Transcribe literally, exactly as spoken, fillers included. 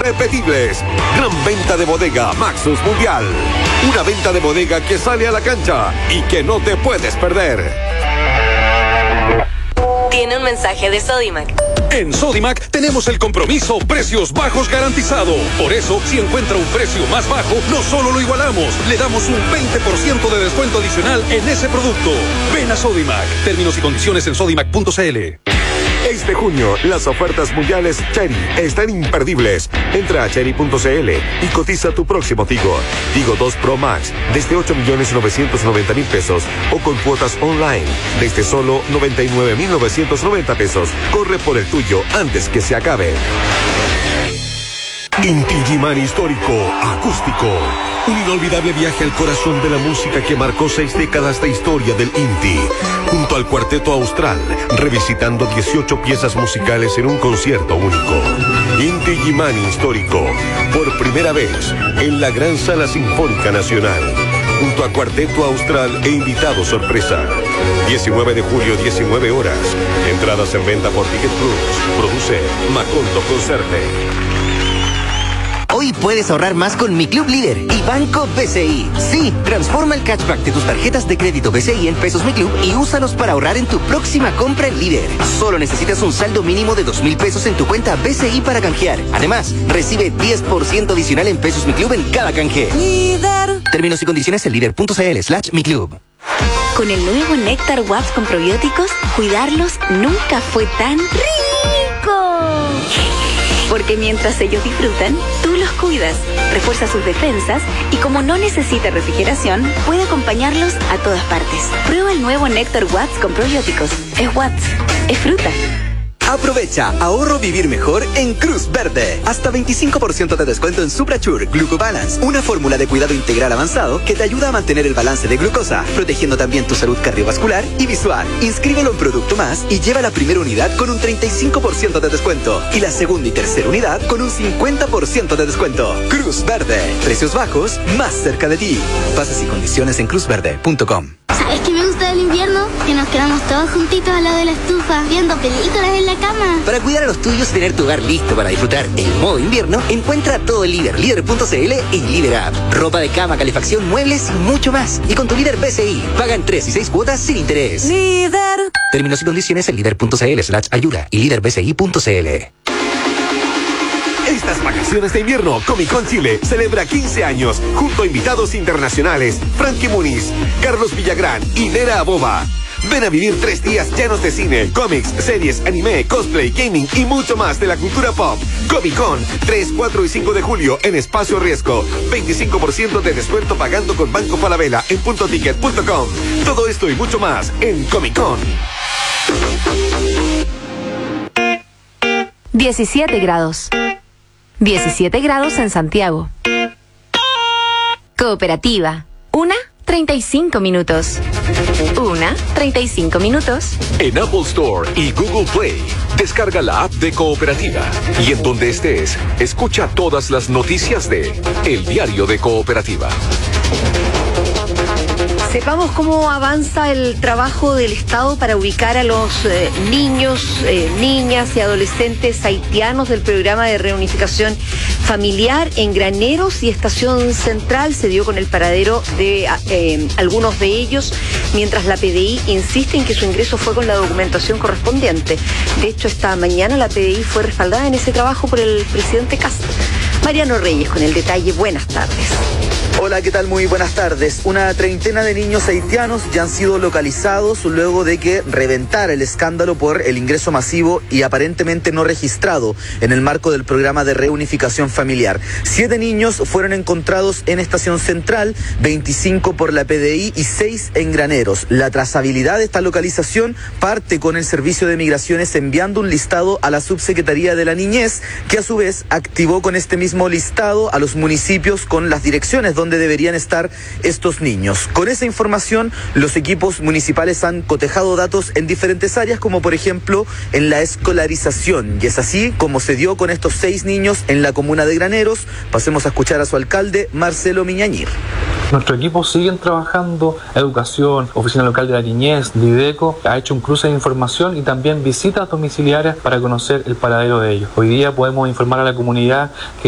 irrepetibles. Gran venta de bodega Maxus Mundial. Una venta de bodega que sale a la cancha y que no te puedes perder. Tiene un mensaje de Sodimac. En Sodimac tenemos el compromiso precios bajos garantizado. Por eso, si encuentra un precio más bajo, no solo lo igualamos, le damos un veinte por ciento de descuento adicional en ese producto. Ven a Sodimac. Términos y condiciones en sodimac punto c l. Este junio, las ofertas mundiales Chery están imperdibles. Entra a chery punto c l y cotiza tu próximo Tigo. Tigo dos Pro Max, desde ocho millones novecientos noventa mil pesos o con cuotas online, desde solo noventa y nueve mil novecientos noventa pesos. Corre por el tuyo antes que se acabe. Inti Gimani Histórico Acústico. Un inolvidable viaje al corazón de la música que marcó seis décadas de historia del Inti. Junto al Cuarteto Austral, revisitando dieciocho piezas musicales en un concierto único. Inti Gimani Histórico, por primera vez en la Gran Sala Sinfónica Nacional. Junto a Cuarteto Austral e invitado sorpresa. diecinueve de julio, diecinueve horas. Entradas en venta por Ticket Plus. Produce Macondo Concerte. Hoy puedes ahorrar más con Mi Club Líder y Banco B C I. Sí, transforma el cashback de tus tarjetas de crédito B C I en pesos Mi Club y úsalos para ahorrar en tu próxima compra en Líder. Solo necesitas un saldo mínimo de dos mil pesos en tu cuenta B C I para canjear. Además, recibe diez por ciento adicional en pesos Mi Club en cada canje. Líder. Términos y condiciones en líder punto c l slash mi club. Con el nuevo Néctar Watts con probióticos, cuidarlos nunca fue tan rico. Porque mientras ellos disfrutan, tú los cuidas, refuerza sus defensas y como no necesita refrigeración, puede acompañarlos a todas partes. Prueba el nuevo Néctar Watts con probióticos. Es Watts, es fruta. Aprovecha ahorro vivir mejor en Cruz Verde. Hasta veinticinco por ciento de descuento en Suprachur Glucobalance, una fórmula de cuidado integral avanzado que te ayuda a mantener el balance de glucosa, protegiendo también tu salud cardiovascular y visual. Inscríbelo en Producto Más y lleva la primera unidad con un treinta y cinco por ciento de descuento y la segunda y tercera unidad con un cincuenta por ciento de descuento. Cruz Verde, precios bajos más cerca de ti. Bases y condiciones en cruz verde punto com. ¿Sabes qué me gusta del invierno? Que nos quedamos todos juntitos al lado de la estufa, viendo películas en la cama. Para cuidar a los tuyos y tener tu hogar listo para disfrutar el modo invierno, encuentra todo en Líder, líder punto c l y Líder App. Ropa de cama, calefacción, muebles y mucho más. Y con tu Líder B C I, pagan tres y seis cuotas sin interés. Líder. Términos y condiciones en líder punto c l slash ayuda y líder b c i punto c l. Estas vacaciones de invierno, Comic Con Chile celebra quince años junto a invitados internacionales Frankie Muniz, Carlos Villagrán y Nera Aboba. Ven a vivir tres días llenos de cine, cómics, series, anime, cosplay, gaming y mucho más de la cultura pop. Comic Con, tres, cuatro y cinco de julio en Espacio Riesgo. veinticinco por ciento de descuento pagando con Banco Falabella en punto ticket punto com. Todo esto y mucho más en Comic Con. diecisiete grados. diecisiete grados en Santiago. Cooperativa. Una, treinta y cinco minutos. Una, treinta y cinco minutos. En Apple Store y Google Play, descarga la app de Cooperativa. Y en donde estés, escucha todas las noticias de El Diario de Cooperativa. Sepamos cómo avanza el trabajo del Estado para ubicar a los eh, niños, eh, niñas y adolescentes haitianos del programa de reunificación familiar en Graneros y Estación Central. Se dio con el paradero de eh, algunos de ellos, mientras la P D I insiste en que su ingreso fue con la documentación correspondiente. De hecho, esta mañana la P D I fue respaldada en ese trabajo por el presidente Kast. Mariano Reyes con el detalle. Buenas tardes. Hola, ¿qué tal? Muy buenas tardes. Una treintena de niños haitianos ya han sido localizados luego de que reventara el escándalo por el ingreso masivo y aparentemente no registrado en el marco del programa de reunificación familiar. Siete niños fueron encontrados en Estación Central, veinticinco por la P D I y seis en Graneros. La trazabilidad de esta localización parte con el Servicio de Migraciones enviando un listado a la Subsecretaría de la Niñez, que a su vez activó con este mismo listado a los municipios con las direcciones donde deberían estar estos niños. Con esa información, los equipos municipales han cotejado datos en diferentes áreas, como por ejemplo en la escolarización, y es así como se dio con estos seis niños en la comuna de Graneros. Pasemos a escuchar a su alcalde, Marcelo Miñañir. Nuestros equipos siguen trabajando, educación, oficina local de la niñez, Lideco, ha hecho un cruce de información y también visitas domiciliarias para conocer el paradero de ellos. Hoy día podemos informar a la comunidad que